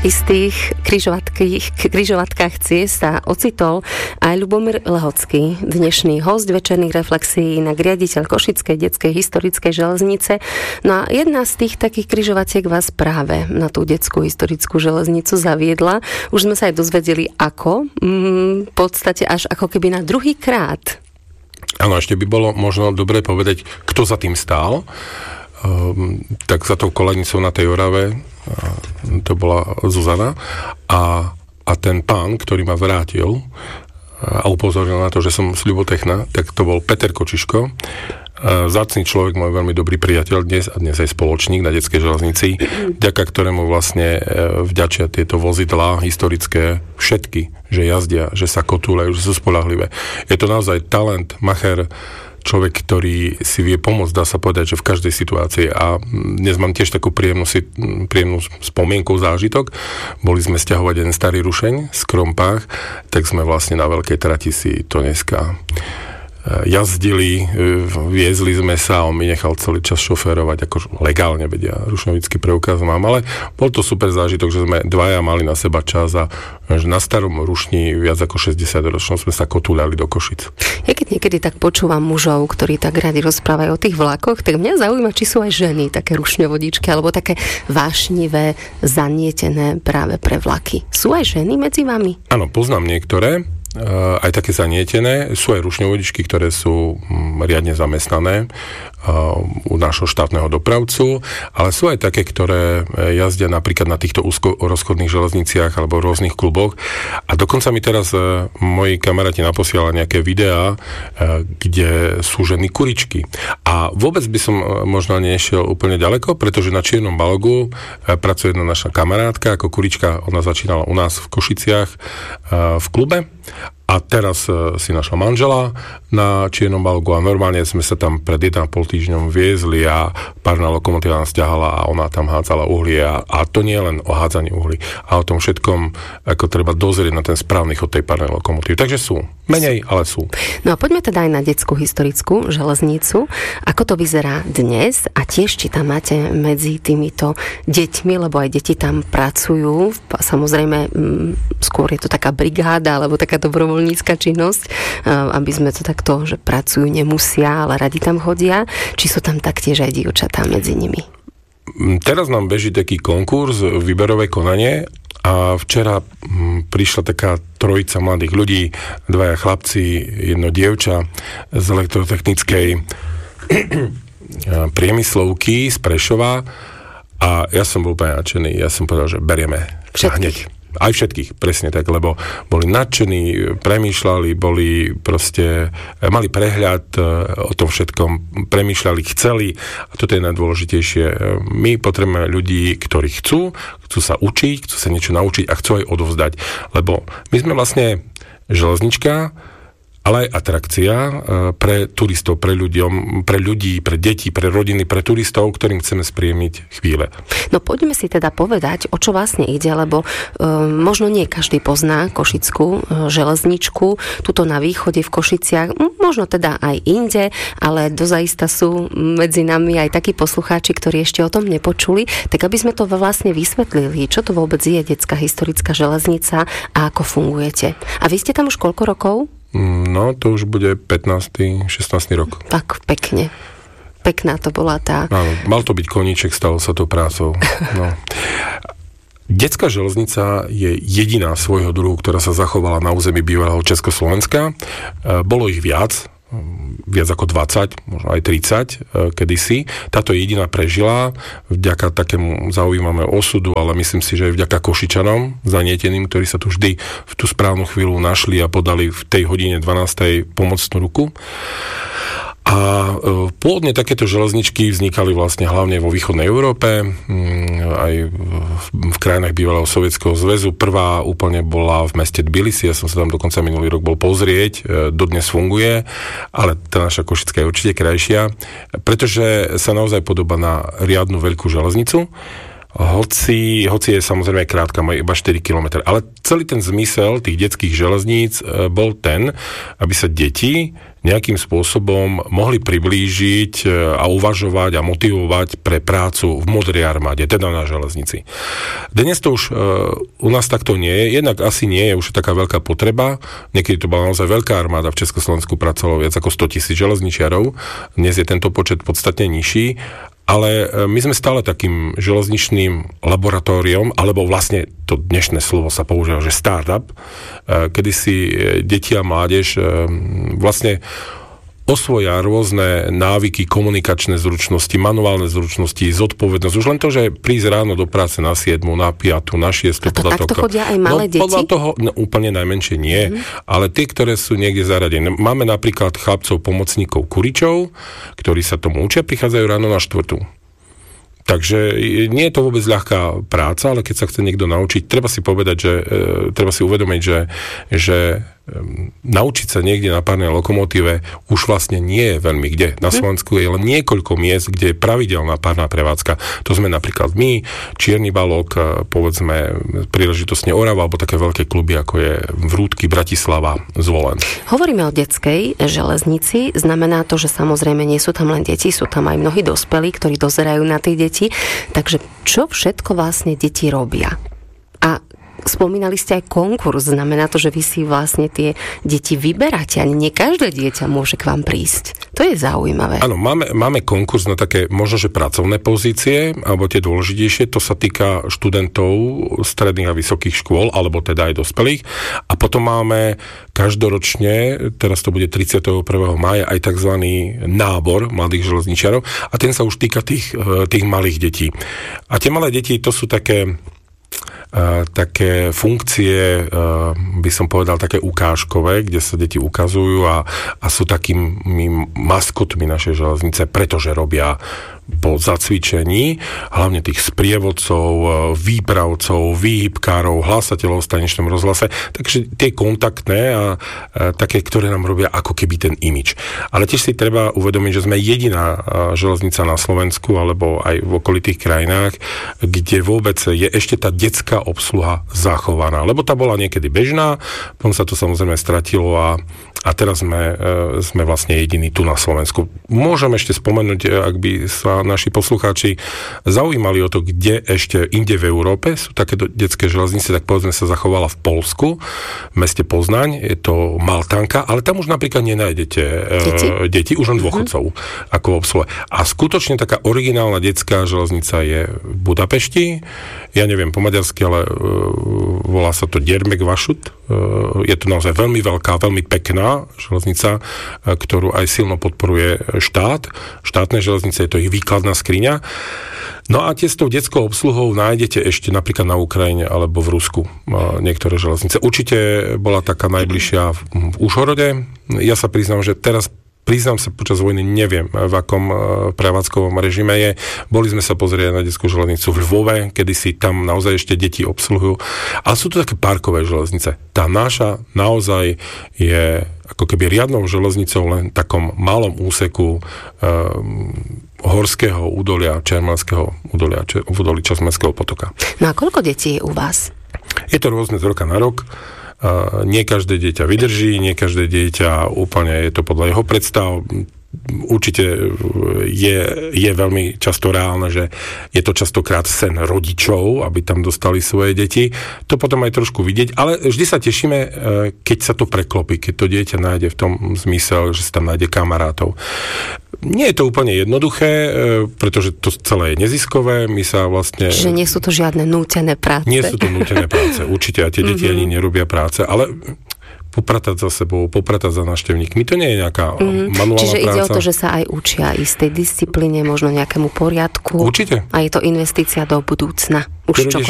istých križovatkách ciest sa ocitol aj Ľubomír Lehocký, dnešný host večerných reflexií, inak riaditeľ Košickej detskej historickej železnice. No a jedna z tých takých križovatiek vás práve na tú detskú historickú železnicu zaviedla. Už sme sa aj dozvedeli ako, v podstate až ako keby na druhý krát. Áno, ešte by bolo možno dobre povedať, kto za tým stál. Tak za tou kolenicou na tej Orave to bola Zuzana a ten pán, ktorý ma vrátil a upozornil na to, že som sľubotechná, tak to bol Peter Kočiško, vzácny človek, môj veľmi dobrý priateľ dnes aj spoločník na detskej železnici, vďaka ktorému vlastne vďačia tieto vozidlá historické všetky, že jazdia, že sa kotúľajú, že sú spoľahlivé. Je to naozaj talent, macher, človek, ktorý si vie pomôcť, dá sa povedať, že v každej situácii. A dnes mám tiež takú príjemnú spomienku, zážitok. Boli sme sťahovať jeden starý rušeň z Krompách, tak sme vlastne na veľkej trati si to dneska jazdili, viezli sme sa a on mi nechal celý čas šoférovať, ako legálne, vedia, rušnovický preukaz mám, ale bol to super zážitok, že sme dvaja mali na seba čas a že na starom rušni viac ako 60 ročnom sme sa kotúľali do Košic. Ja keď niekedy tak počúvam mužov, ktorí tak radi rozprávajú o tých vlakoch, tak mňa zaujíma, či sú aj ženy také rušňovodičky, alebo také vášnivé, zanietené práve pre vlaky. Sú aj ženy medzi vami? Áno, poznám niektoré, aj také zanietené. Sú aj rušňovodičky, ktoré sú riadne zamestnané u nášho štátneho dopravcu, ale sú aj také, ktoré jazdia napríklad na týchto úzkorozchodných železniciach alebo v rôznych kluboch. A dokonca mi teraz moji kamaráti naposielali nejaké videá, kde sú ženy kuričky. A vôbec by som možno nešiel úplne ďaleko, pretože na Čiernom Balogu pracuje jedna naša kamarátka ako kurička. Ona začínala u nás v Košiciach v klube a teraz si našla manžela na Čiernom Balogu a normálne sme sa tam pred 1,5 týždňom viezli a párna lokomotíva nás ťahala a ona tam hádzala uhlie a to nie je len o hádzaní uhlí a o tom všetkom, ako treba dozrieť na ten správny chod tej párnej lokomotívy. Takže sú. Menej, ale sú. No a poďme teda aj na detskú historickú železnicu. Ako to vyzerá dnes a tiež či tam máte medzi týmito deťmi, lebo aj deti tam pracujú. Samozrejme, skôr je to taká brigáda alebo taká dobrovoľnícka činnosť, aby sme to takto, že pracujú, nemusia, ale radi tam chodia. Či sú tam taktiež aj dievčatá medzi nimi? Teraz nám beží taký konkurs, výberové konanie a včera prišla taká trojica mladých ľudí, dvaja chlapci, jedno dievča z elektrotechnickej priemyslovky z Prešova a ja som bol úplne nadšený. Ja som povedal, že berieme hneď. Aj všetkých, presne tak, lebo boli nadšení, premýšľali, mali prehľad o tom všetkom, premýšľali, chceli a toto je najdôležitejšie. My potrebujeme ľudí, ktorí chcú sa učiť, chcú sa niečo naučiť a chcú aj odovzdať, lebo my sme vlastne železnička, ale aj atrakcia pre turistov, pre ľudí, pre deti, pre rodiny, pre turistov, ktorým chceme spríjemniť chvíle. No poďme si teda povedať, o čo vlastne ide, lebo možno nie každý pozná Košickú železničku, tuto na východe v Košiciach, možno teda aj inde, ale dozaista sú medzi nami aj takí poslucháči, ktorí ešte o tom nepočuli, tak aby sme to vlastne vysvetlili, čo to vôbec je detská historická železnica a ako fungujete. A vy ste tam už koľko rokov? No, to už bude 15. 16. rok. Tak, pekne. Pekná to bola tá... Áno, mal to byť koníček, stalo sa to prácou. No. Detská železnica je jediná svojho druhu, ktorá sa zachovala na území bývalého Československa. Bolo ich viac ako 20, možno aj 30 kedysi. Táto jediná prežila vďaka takému zaujímavému osudu, ale myslím si, že aj vďaka Košičanom zanieteným, ktorí sa tu vždy v tú správnu chvíľu našli a podali v tej hodine 12. pomocnú ruku. A pôvodne takéto železničky vznikali vlastne hlavne vo východnej Európe, aj v krajinách bývalého Sovietskeho zväzu. Prvá úplne bola v meste Tbilisi, ja som sa tam dokonca minulý rok bol pozrieť, dodnes funguje, ale tá naša Košická je určite krajšia, pretože sa naozaj podobá na riadnu veľkú železnicu. hoci je samozrejme krátka, má iba 4 km. Ale celý ten zmysel tých detských železníc bol ten, aby sa deti nejakým spôsobom mohli priblížiť a uvažovať a motivovať pre prácu v modrej armáde, teda na železnici. Dnes to už u nás takto nie je, jednak asi nie je už taká veľká potreba, niekedy to bola naozaj veľká armáda, v Československu pracovalo viac ako 100 000 železničiarov, dnes je tento počet podstatne nižší, ale my sme stále takým železničným laboratóriom, alebo vlastne to dnešné slovo sa používa, že startup, kedy si deti a mládež vlastne osvoja rôzne návyky, komunikačné zručnosti, manuálne zručnosti, zodpovednosť. Už len to, že prísť ráno do práce na 7, na 5, na 6. A to takto chodia aj malé deti? Podľa toho úplne najmenšie nie, ale tie, ktoré sú niekde zaradené. Máme napríklad chlapcov, pomocníkov, kuričov, ktorí sa tomu učia, prichádzajú ráno na 4. Takže nie je to vôbec ľahká práca, ale keď sa chce niekto naučiť, treba si povedať, že treba si uvedomiť, že naučiť sa niekde na párnej lokomotíve už vlastne nie je veľmi kde. Na Slovensku je len niekoľko miest, kde je pravidelná párna prevádzka. To sme napríklad my, Čierny Balok, povedzme príležitostne Orava, alebo také veľké kluby, ako je Vrútky, Bratislava, Zvolen. Hovoríme o detskej železnici. Znamená to, že samozrejme nie sú tam len deti, sú tam aj mnohí dospelí, ktorí dozerajú na tie deti. Takže čo všetko vlastne deti robia? A spomínali ste aj konkurs, znamená to, že vy si vlastne tie deti vyberáte, ani nie každé dieťa môže k vám prísť. To je zaujímavé. Áno, máme konkurs na také možno, že pracovné pozície, alebo tie dôležitejšie, to sa týka študentov stredných a vysokých škôl, alebo teda aj dospelých. A potom máme každoročne, teraz to bude 31. mája, aj tzv. Nábor mladých železničiarov a ten sa už týka tých malých detí. A tie malé deti, to sú také funkcie, by som povedal, také ukážkové, kde sa deti ukazujú a sú takými maskotmi našej železnice, pretože robia po zacvičení, hlavne tých sprievodcov, výpravcov, výhybkárov, hlasateľov v stanečnom rozhlase, takže tie kontaktné a také, ktoré nám robia ako keby ten imič. Ale tiež si treba uvedomiť, že sme jediná železnica na Slovensku alebo aj v okolitých krajinách, kde vôbec je ešte tá detská obsluha zachovaná. Lebo tá bola niekedy bežná, potom sa to samozrejme stratilo a teraz sme vlastne jediní tu na Slovensku. Môžem ešte spomenúť, ak by sa naši poslucháči zaujímali o to, kde ešte inde v Európe sú takéto detské železnice, tak povedzme sa zachovala v Poľsku, v meste Poznaň, je to Maltanka, ale tam už napríklad nenájdete deti, už len dôchodcov ako v obsluhe. A skutočne taká originálna detská železnica je v Budapešti, ja neviem po maďarsky, ale volá sa to Gyermekvasút. Je to naozaj veľmi veľká, veľmi pekná železnica, ktorú aj silno podporuje štát. Štátne železnice, je to ich výkladná skriňa. No a tie s tou detskou obsluhou nájdete ešte napríklad na Ukrajine alebo v Rusku niektoré železnice. Určite bola taká najbližšia v Užhorode. Ja sa priznám, že teraz priznám sa, počas vojny neviem, v akom prevádzkovom režime je. Boli sme sa pozrieť na detskú železnicu v Lvove, kedy si tam naozaj ešte deti obsluhujú. Ale sú to také parkové železnice. Tá naša naozaj je ako keby riadnou železnicou len v takom malom úseku horského údolia, Čermelského údolia, v údolí Časmenského potoka. No a koľko detí je u vás? Je to rôzne z roka na rok. Nie každé dieťa vydrží, nie každé dieťa úplne je to podľa jeho predstav. Určite je veľmi často reálne, že je to častokrát sen rodičov, aby tam dostali svoje deti. To potom aj trošku vidieť, ale vždy sa tešíme, keď sa to preklopí, keď to dieťa nájde v tom zmysel, že sa tam nájde kamarátov. Nie je to úplne jednoduché, pretože to celé je neziskové. My sa vlastne... Čiže nie sú to žiadne nútené práce. Nie sú to nútené práce, určite. A tie deti ani nerobia práce, ale popratať za sebou, popratať za návštevníkmi. To nie je nejaká manuálna práca. Čiže ide o to, že sa aj učia istej disciplíne, možno nejakému poriadku. Určite. A je to investícia do budúcna. Už